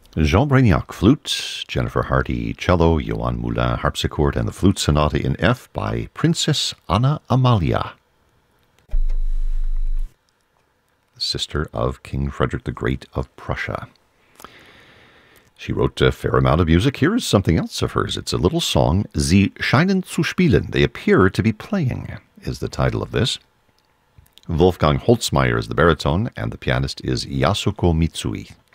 Jean Brignac, flute, Jennifer Hardy, cello, Johan Moulin, harpsichord, and the Flute Sonata in F by Princess Anna Amalia, sister of King Frederick the Great of Prussia. She wrote a fair amount of music. Here is something else of hers. It's a little song, Sie scheinen zu spielen. They appear to be playing, is the title of this. Wolfgang Holzmeier is the baritone, and the pianist is Yasuko Mitsui.